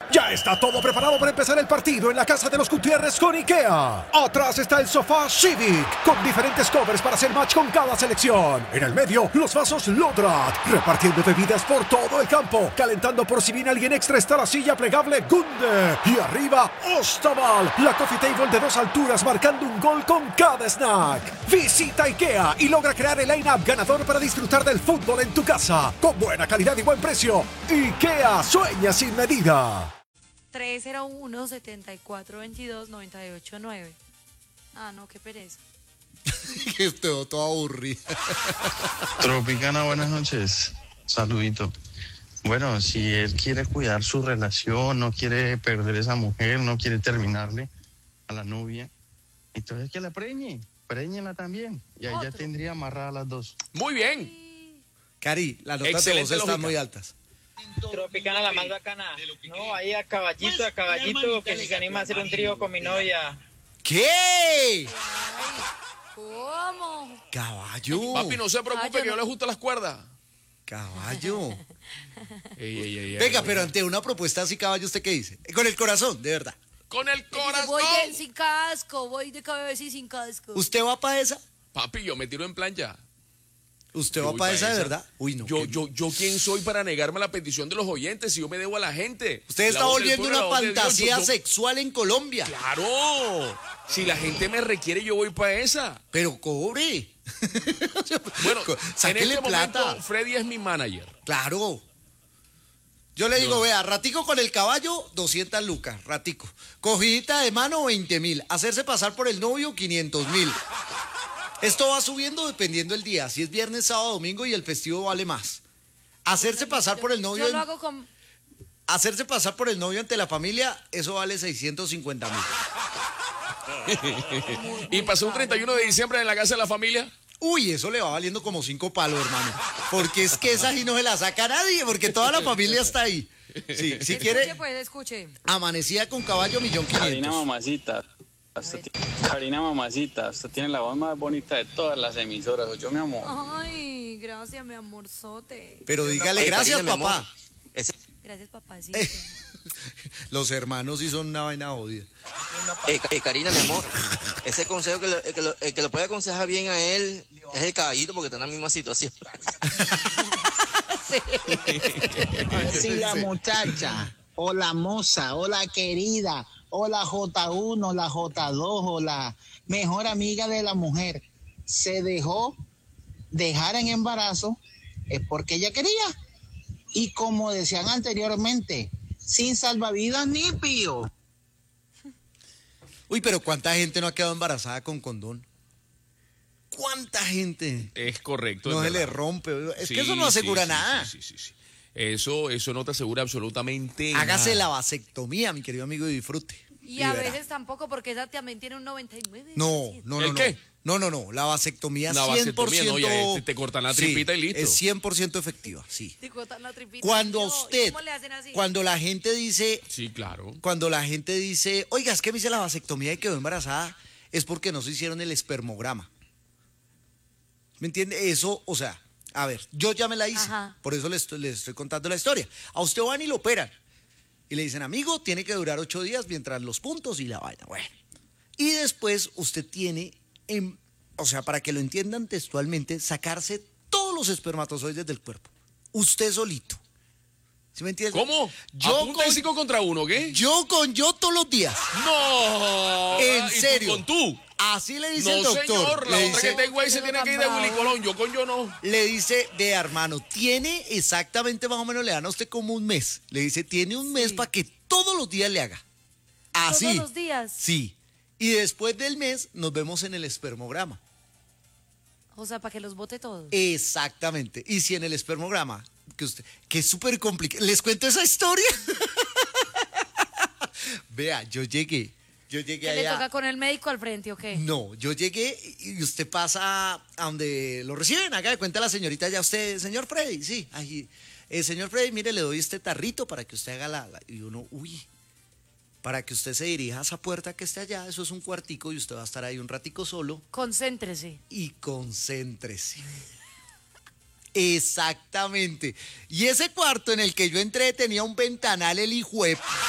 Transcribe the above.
Ya está todo preparado para empezar el partido en la casa de los Gutiérrez con IKEA. Atrás está el sofá Civic, con diferentes covers para hacer match con cada selección. En el medio, los vasos Lodrat, repartiendo bebidas por todo el campo. Calentando por si viene alguien extra está la silla plegable Gunde. Y arriba, Ostaval, la coffee table de 2 alturas marcando un gol con cada snack. Visita IKEA y logra crear el line-up ganador para disfrutar del fútbol en tu casa. Con buena calidad y buen precio. IKEA, sueña sin medida. 301-7422-989. Ah, no, qué pereza. Estoy todo aburrido. Tropicana, buenas noches. Saludito. Bueno, si él quiere cuidar su relación, no quiere perder esa mujer, no quiere terminarle a la novia, entonces que la préñela también. Y ahí ya tendría amarradas las dos. Muy bien. Cari, las notas de Excelente voz están lógica. muy altas. Tropicana la más bacana. No, ahí a caballito, que si se anima a hacer un trío con mi novia. ¿Qué? ¿Cómo? Caballo. Papi, no se preocupe, que yo le ajusto las cuerdas. Caballo. Ey, Venga, pero ante una propuesta así, caballo, ¿usted qué dice? Con el corazón, de verdad. Con el corazón. Sin casco, voy de cabeza y sin casco. ¿Usted va para esa? Papi, yo me tiro en plancha. ¿Usted Yo va voy para pa' esa de esa. verdad? Uy, no. Yo quién soy para negarme a la petición de los oyentes si yo me debo a la gente. Usted La está voz del volviendo pueblo, una la voz de Dios. fantasía sexual en Colombia. Claro. Si la gente me requiere, yo voy para esa. Pero cobre. Bueno, en Sáquele este plata. momento, Freddy es mi manager. Claro. Yo le digo, vea, ratico con el caballo, 200 lucas, ratico. Cogidita de mano, 20.000. Hacerse pasar por el novio, 500.000. Esto va subiendo dependiendo del día. Si es viernes, sábado, domingo y el festivo vale más. Hacerse pasar por el novio. Yo lo hago con... Hacerse pasar por el novio ante la familia, eso vale 650.000. Y pasó un 31 de diciembre en la casa de la familia. Uy, eso le va valiendo como 5 palos, hermano. Porque es que esa sí no se la saca nadie, porque toda la familia está ahí. Sí, si quiere, Escuche, pues, escuche. amanecida con caballo, 1.500.000. Karina mamacita, usted tiene la voz más bonita de todas las emisoras, yo mi amor. Ay, gracias, mi amorzote. Pero dígale gracias, papá. Gracias, papacito. Los hermanos sí son una vaina jodida. Karina, mi amor, ese consejo el que lo puede aconsejar bien a él es el caballito porque está en la misma situación. Sí, la muchacha, o la moza, o la querida, o la J1, la J2, o la mejor amiga de la mujer se dejó dejar en embarazo, es porque ella quería. Y como decían anteriormente, sin salvavidas ni pío. Uy, pero ¿cuánta gente no ha quedado embarazada con condón? ¿Cuánta gente? Es correcto. No es se le verdad. rompe. Es Sí, que eso no asegura sí, nada. Sí. Eso no te asegura absolutamente Hágase nada. la vasectomía, mi querido amigo, y disfrute. Y a verá. veces tampoco, porque esa también tiene un 99%. No. ¿El qué? No. La vasectomía La 100%. vasectomía, no, ya te cortan la tripita y listo. Es 100% efectiva, sí. Te cortan la tripita. Cuando No, ¿y usted, ¿cómo le hacen así? cuando la gente dice, Sí, claro. oiga, es que me hice la vasectomía y quedó embarazada, es porque no se hicieron el espermograma. ¿Me entiende? Eso, o sea, a ver, yo ya me la hice, Ajá. por eso le estoy contando la historia. A usted van y lo operan. Y le dicen, amigo, tiene que durar 8 días mientras los puntos y la vaina. Bueno. Y después usted tiene, o sea, para que lo entiendan textualmente, sacarse todos los espermatozoides del cuerpo. Usted solito. ¿Sí me entiende? ¿Cómo? Yo ¿A punta de 5 contra 1, qué? Yo todos los días. ¡No! En ¿Y tú serio. con tú? Así le dice No, el doctor. señor. La Le otra dice- que tengo ahí se tiene que ir de Willy Colón. Yo con yo no. Le dice, vea, hermano, tiene exactamente, más o menos, le dan a usted como un mes. Le dice, tiene un mes para que todos los días le haga. Así. ¿Todos los días? Sí. Y después del mes nos vemos en el espermograma. O sea, para que los bote todos. Exactamente. Y si en el espermograma, que es súper complicado. ¿Les cuento esa historia? Vea, yo llegué ¿Qué le allá. toca con el médico al frente o qué? No, yo llegué y usted pasa a donde lo reciben. Haga de cuenta la señorita, ya usted, señor Freddy, sí. Ahí, señor Freddy, mire, le doy este tarrito para que usted haga y uno, uy, para que usted se dirija a esa puerta que está allá, eso es un cuartico y usted va a estar ahí un ratico solo Concéntrese. y concéntrese. Exactamente. Y ese cuarto en el que yo entré tenía un ventanal el hijo de